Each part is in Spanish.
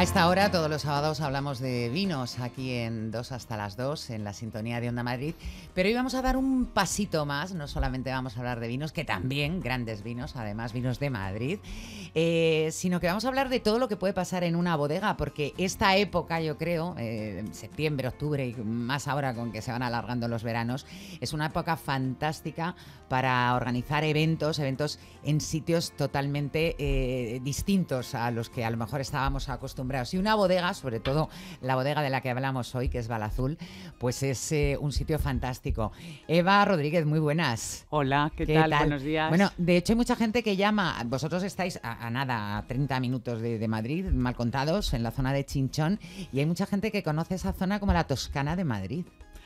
A esta hora, todos los sábados, hablamos de vinos aquí en 2 hasta las 2, en la sintonía de Onda Madrid. Pero hoy vamos a dar un pasito más, no solamente vamos a hablar de vinos, que también grandes vinos, además vinos de Madrid, sino que vamos a hablar de todo lo que puede pasar en una bodega, porque esta época, yo creo, septiembre, octubre y más ahora con que se van alargando los veranos, es una época fantástica para organizar eventos en sitios totalmente distintos a los que a lo mejor estábamos acostumbrados. Y una bodega, sobre todo la bodega de la que hablamos hoy, que es Valazul, pues es un sitio fantástico. Eva Rodríguez, muy buenas. Hola, ¿qué tal? Buenos días. Bueno, de hecho hay mucha gente que llama, vosotros estáis a 30 minutos de Madrid, mal contados, en la zona de Chinchón, y hay mucha gente que conoce esa zona como la Toscana de Madrid.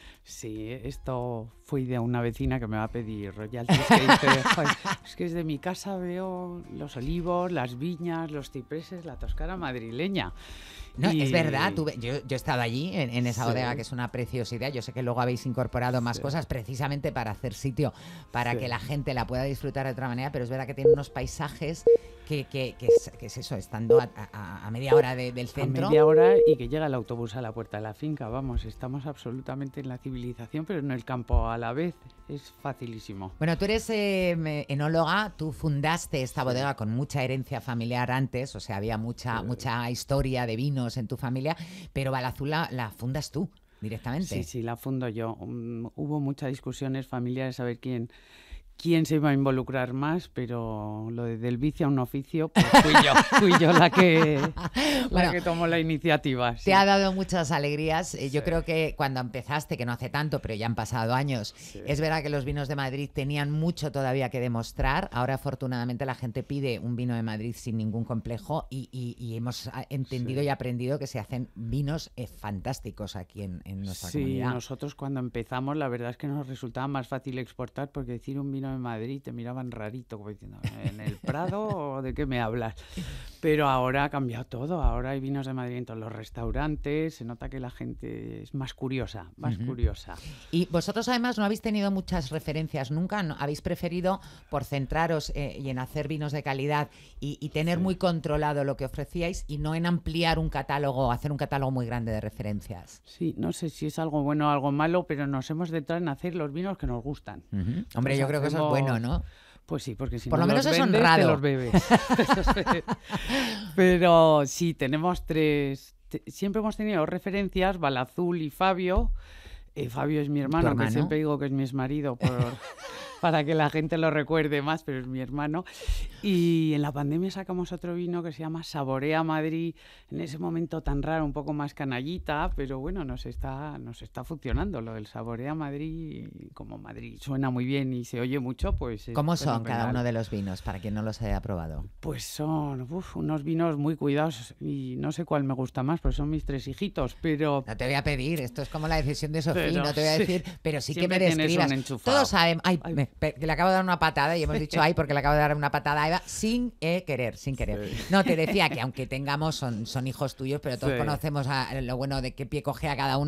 Sí, esto fui de una vecina que me va a pedir royalties, que dice, es que desde mi casa veo los olivos, las viñas, los cipreses, la Toscana madrileña. No, es verdad, yo he estado allí en esa bodega, que es una preciosidad. Yo sé que luego habéis incorporado más cosas precisamente para hacer sitio, para que la gente la pueda disfrutar de otra manera, pero es verdad que tiene unos paisajes que es eso, estando a media hora del centro. A media hora y que llega el autobús a la puerta de la finca, vamos, estamos absolutamente en la civilización, pero en el campo a la vez, es facilísimo. Bueno, tú eres enóloga, tú fundaste esta bodega con mucha herencia familiar antes, o sea, había mucha historia de vinos en tu familia, pero Valazul la fundas tú directamente. Sí, la fundo yo. Hubo muchas discusiones familiares a ver quién se iba a involucrar más, pero lo del vicio a un oficio, pues fui yo la que tomó la iniciativa. Sí. Te ha dado muchas alegrías. Yo creo que cuando empezaste, que no hace tanto, pero ya han pasado años, es verdad que los vinos de Madrid tenían mucho todavía que demostrar. Ahora, afortunadamente, la gente pide un vino de Madrid sin ningún complejo y hemos entendido y aprendido que se hacen vinos fantásticos aquí en nuestra comunidad. Sí, nosotros cuando empezamos, la verdad es que nos resultaba más fácil exportar, porque decir un vino en Madrid te miraban rarito, como diciendo, ¿en el Prado o de qué me hablas? Pero ahora ha cambiado todo, ahora hay vinos de Madrid en todos los restaurantes, se nota que la gente es más curiosa, curiosa. Y vosotros además no habéis tenido muchas referencias nunca, ¿no? Habéis preferido, por centraros y en hacer vinos de calidad y tener muy controlado lo que ofrecíais y no en ampliar un catálogo, hacer un catálogo muy grande de referencias. Sí, no sé si es algo bueno o algo malo, pero nos hemos centrado en hacer los vinos que nos gustan. Hombre, pues yo creo que eso es bueno, ¿no? Pues sí, porque si por no lo menos los es vendes, honrado. te los bebes. Pero sí, tenemos siempre hemos tenido referencias, Valazul y Fabio. Fabio es mi hermano, que siempre digo que es mi exmarido para que la gente lo recuerde más, pero es mi hermano. Y en la pandemia sacamos otro vino que se llama Saborea Madrid, en ese momento tan raro, un poco más canallita, pero bueno, nos está funcionando lo del Saborea Madrid. Como Madrid suena muy bien y se oye mucho, pues... ¿Cómo son cada uno de los vinos, para quien no los haya probado? Pues son unos vinos muy cuidados y no sé cuál me gusta más, porque son mis 3 hijitos, pero... No te voy a pedir, esto es como la decisión de Sofía, no te voy a decir, pero sí que me siempre describas. Todos saben, que le acabo de dar una patada y hemos dicho porque le acabo de dar una patada a Eva sin querer. Sí. No, te decía que aunque tengamos, son hijos tuyos, pero todos conocemos lo bueno de qué pie coge a cada uno.